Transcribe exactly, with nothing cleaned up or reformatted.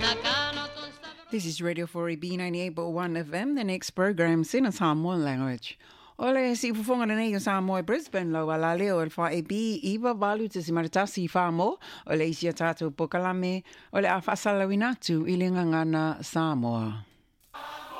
This is Radio four A B ninety-eight point one F M. The next program is in a Samoan language. Ole si fufonga na nei Samoa Brisbane lo ala leo el four A B iwa valu te si maritasi famo ole isia tātou pokalame ole a whasalawinatu i linga ngana Samoa.